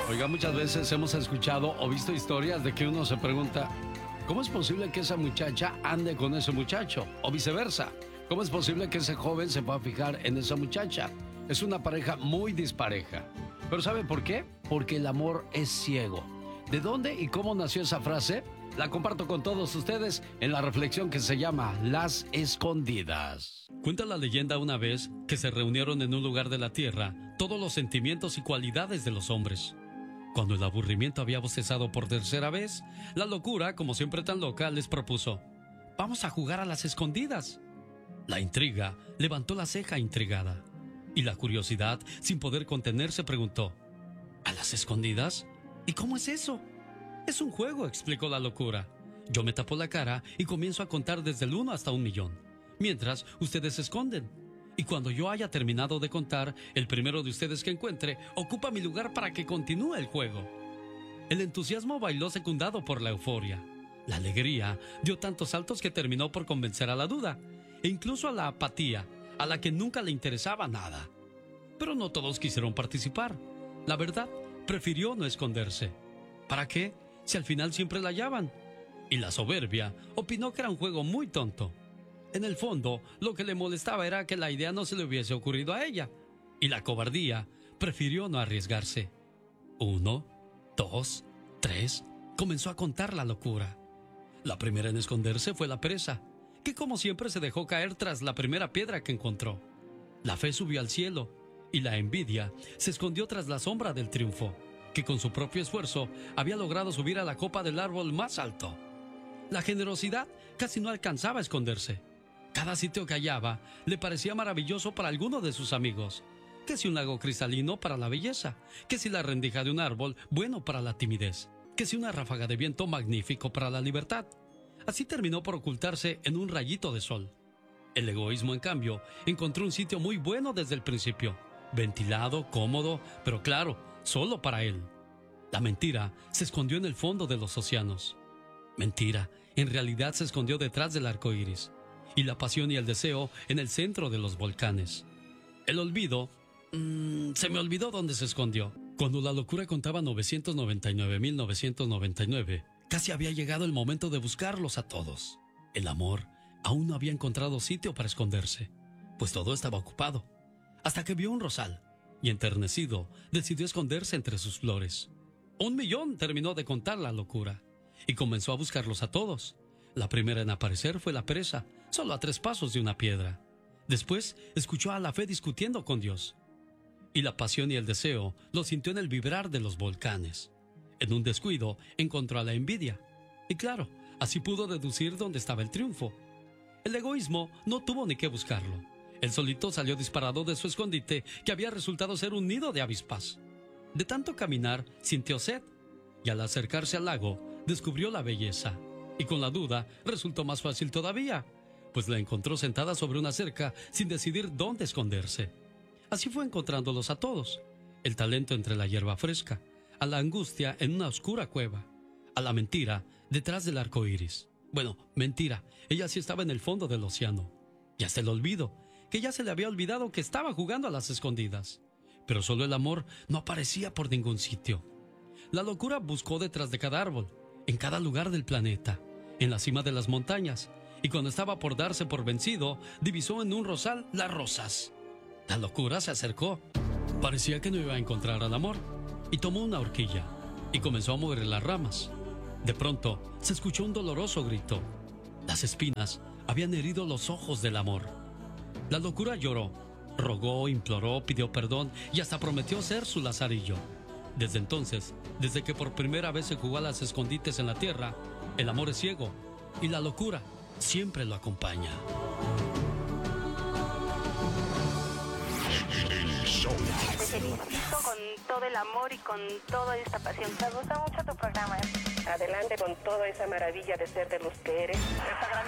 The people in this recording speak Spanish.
Oiga, muchas veces hemos escuchado o visto historias de que uno se pregunta, ¿cómo es posible que esa muchacha ande con ese muchacho? O viceversa, ¿cómo es posible que ese joven se pueda fijar en esa muchacha? Es una pareja muy dispareja. ¿Pero sabe por qué? Porque el amor es ciego. ¿De dónde y cómo nació esa frase? La comparto con todos ustedes en la reflexión que se llama Las Escondidas. Cuenta la leyenda una vez que se reunieron en un lugar de la tierra todos los sentimientos y cualidades de los hombres. Cuando el aburrimiento había bostezado por tercera vez, la locura, como siempre tan loca, les propuso: vamos a jugar a las escondidas. La intriga levantó la ceja intrigada, y la curiosidad, sin poder contenerse, preguntó: ¿a las escondidas? ¿Y cómo es eso? Es un juego, explicó la locura. Yo me tapo la cara y comienzo a contar desde el 1 hasta 1.000.000, mientras ustedes se esconden. Y cuando yo haya terminado de contar, el primero de ustedes que encuentre ocupa mi lugar para que continúe el juego. El entusiasmo bailó secundado por la euforia. La alegría dio tantos saltos que terminó por convencer a la duda, e incluso a la apatía, a la que nunca le interesaba nada. Pero no todos quisieron participar. La verdad, prefirió no esconderse. ¿Para qué? Si al final siempre la hallaban. Y la soberbia opinó que era un juego muy tonto. En el fondo, lo que le molestaba era que la idea no se le hubiese ocurrido a ella. Y la cobardía prefirió no arriesgarse. 1, 2, 3, comenzó a contar la locura. La primera en esconderse fue la presa, que como siempre se dejó caer tras la primera piedra que encontró. La fe subió al cielo, y la envidia se escondió tras la sombra del triunfo, que con su propio esfuerzo había logrado subir a la copa del árbol más alto. La generosidad casi no alcanzaba a esconderse. Cada sitio que hallaba le parecía maravilloso para alguno de sus amigos. Que si un lago cristalino para la belleza, que si la rendija de un árbol bueno para la timidez, que si una ráfaga de viento magnífico para la libertad. Así terminó por ocultarse en un rayito de sol. El egoísmo, en cambio, encontró un sitio muy bueno desde el principio, ventilado, cómodo, pero claro, solo para él. La mentira se escondió en el fondo de los océanos. Mentira, en realidad se escondió detrás del arco iris. Y la pasión y el deseo en el centro de los volcanes. El olvido, se me olvidó dónde se escondió. Cuando la locura contaba 999.999, casi había llegado el momento de buscarlos a todos. El amor aún no había encontrado sitio para esconderse, pues todo estaba ocupado. Hasta que vio un rosal, y enternecido, decidió esconderse entre sus flores. 1.000.000 terminó de contar la locura, y comenzó a buscarlos a todos. La primera en aparecer fue la presa, solo a 3 pasos de una piedra. Después escuchó a la fe discutiendo con Dios. Y la pasión y el deseo lo sintió en el vibrar de los volcanes. En un descuido encontró a la envidia. Y claro, así pudo deducir dónde estaba el triunfo. El egoísmo no tuvo ni que buscarlo. Él solito salió disparado de su escondite, que había resultado ser un nido de avispas. De tanto caminar, sintió sed. Y al acercarse al lago, descubrió la belleza. Y con la duda, resultó más fácil todavía, pues la encontró sentada sobre una cerca sin decidir dónde esconderse. Así fue encontrándolos a todos: el talento entre la hierba fresca, a la angustia en una oscura cueva, a la mentira detrás del arco iris. Bueno, mentira, ella sí estaba en el fondo del océano. Y hasta el olvido, que ya se le había olvidado que estaba jugando a las escondidas. Pero solo el amor no aparecía por ningún sitio. La locura buscó detrás de cada árbol, en cada lugar del planeta, en la cima de las montañas, y cuando estaba por darse por vencido, divisó en un rosal las rosas. La locura se acercó. Parecía que no iba a encontrar al amor, y tomó una horquilla, y comenzó a mover las ramas. De pronto, se escuchó un doloroso grito. Las espinas habían herido los ojos del amor. La locura lloró, rogó, imploró, pidió perdón, y hasta prometió ser su lazarillo. Desde entonces, desde que por primera vez se jugó a las escondites en la tierra, el amor es ciego y la locura siempre lo acompaña. Te felicito con todo el amor y con toda esta pasión. Me gusta mucho tu programa. Adelante con toda esa maravilla de ser de los que eres.